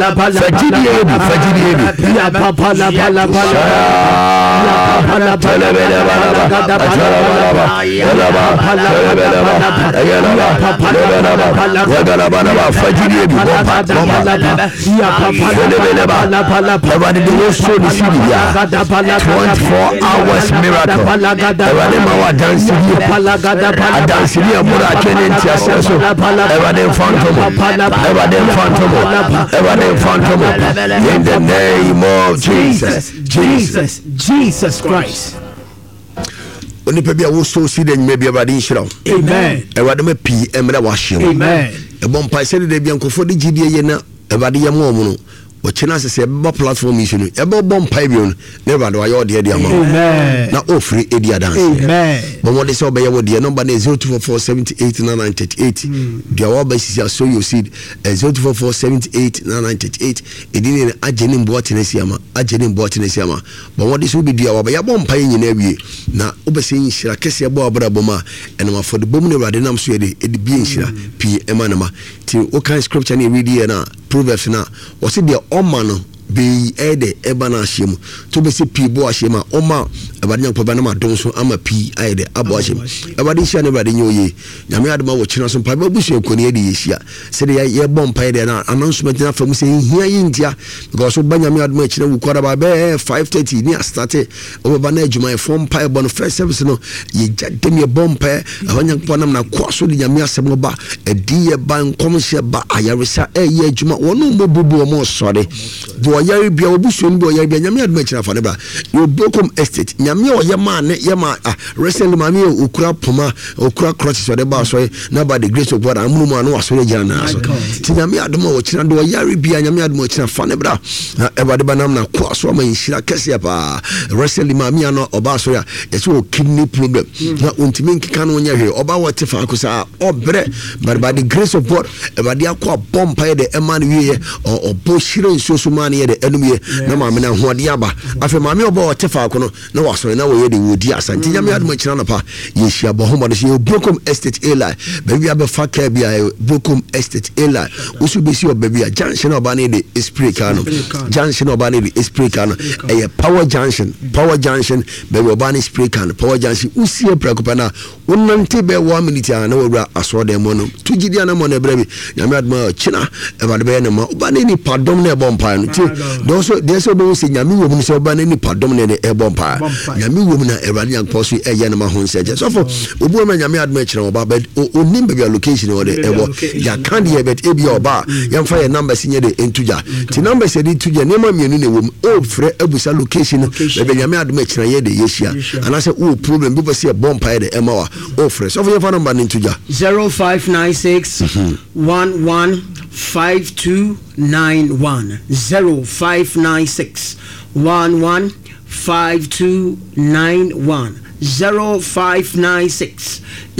hours miracle. In the name of Jesus Christ. Only people who so see them maybe about Israel. Amen. Everybody may pee and wash him. Amen. A bomb pie said they be uncle for the GDA. Everybody yamono. What China says about platform issue. About bomb pibion. Never do I order the amount. Now free Edia dance. Amen. But what they saw by your dear number is 0244 78 9938. The our basis so you see 0244 78 9938. It didn't ajenim boatinesiama. Ajenim boatinesiama. But what this will be the our by bomb pie in every now obeying Shirakesi Boabra Boma and for the Bomini Radinam Swede, it being Shira P. Emanama. Till what kind of scripture you read here now? Proverbs now. Was it the Omano? Be ede ebana shemu to be se pi bo ashema oma ebade nyankpa bana ma don so ama pi ede abo ashem ebade hia ne ebade nyoye nyame adema wo kina so pa ba busu ekoni ede yehia se de ye bom pa ede na announcement na famu se hia yintia because so banyame adema kina wu kwara ba be 5:30 ni start oba na adwuma e form pa ebo no first service no ye jadem ye bom pa abanyankpa nam na kwaso de nyame asem ba edi ye ban komhye ba ayaresa ye adwuma wono mbobubu mo sore yari bia obusun bo yari bia nyame aduma kira fa ne bra you Brocom estate nyame oyema ne yema recently mami okura poma okura crutches so de ba so na by the grace of God amunu ma no aso gina na so ti nyame aduma o kira do yari bia nyame aduma kira fa ne bra ebade banam na kwa so ma yira kese pa recently mami ano oba so ya yeso kidney problem na ontimi nkika no nya hwe oba wote fa akosa obre but by the grace of God ebade akwa bompa de eman wiye obo shire nso so ma ne enumye na maame na hoade aba afa maame obo tefa akono na wasore na wo ye de wodi asante nyame aduma kira no pa ye hia bo homo de ye Brocom estate Eli baby abefa ka bia Brocom estate Eli usu besi obabi a junction oba ne de spray car no junction oba ne de spray car no e power junction baby oba ne spray car no power junction usi e prekopa na wonnante be 1 minute na wura aso de mo no tugidi na mo na brebi nyame aduma kina e ba de be na mo oba ne ni pardon na bompa no there's no say nyame wo mu so ba na ni padom ne e bompa nyame wo mu na erade yankpo so e ye na ma ho nseje so for obu ma nyame adma kire oba but onim be location o de ebo ya kan de bet e bi oba yamfa ye number sinye de entuja ti number se de tuja ne ma mienu ne wo o frɛ abusa location be nyame adma kire ye de yeshia ana se o problem bi be se bompa de ema wa o frɛ so for ye fa number ne entuja 0596 115291 0596 115291 0596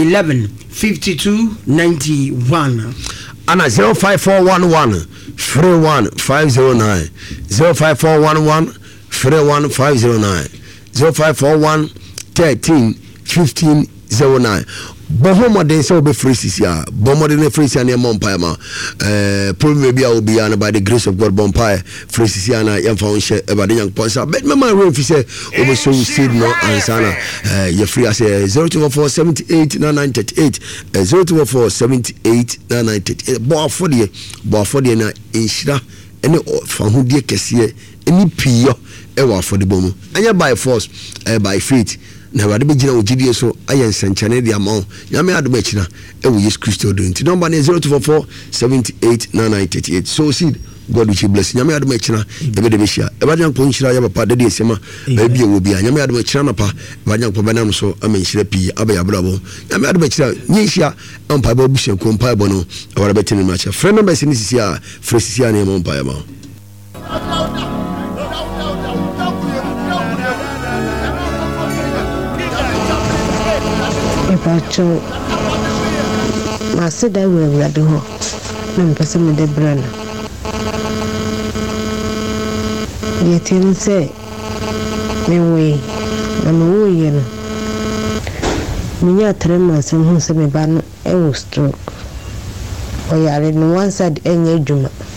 115291 ana 05411 31509 05411 31509 05411 13 1509 Bohomo de so be free sia bomo de free sia na monpa ma problem bia obi an by the grace of God bompa free sia na yem fa won she ebade yankpon sa but mama real fi say obo so seed no ansana ye free as 0244 78 9938 0244 78 9938 bo afode na inshira ene fa hodie kese eni piyo e wa afode bomu anya by force by faith na wade be gina ogidie so ayen senchane de amon nyame adoma kina e wo Yesu Kristo do nti number 0244 78 9938 so seed God will bless nyame adoma kina e be de be hia e ba nyankpo nhira ya papa de esema ba bia wo bia nyame adoma kina na pa ba nyankpo banam so amenhira pi abaya brabo nyame adoma kina nyihia ampa ba busen ko mpa bo no e wara betini ma cha friend number sini sisia fresisia na mo mpa ya ma Pacho masida we do ho na mpese me de brana yetin se me we na me wo ye no minya trema se hu se me ba no e wo stroke o yare no one side enye djuma